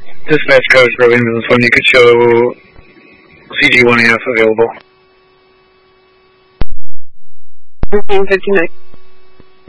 Dispatch coach for ambulance 1, you could show CG1AF available. 1359.